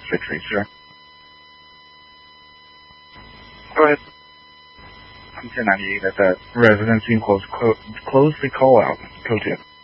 Victory, sir. Go ahead. I'm 1098 at the residence being closely call out. Code 2.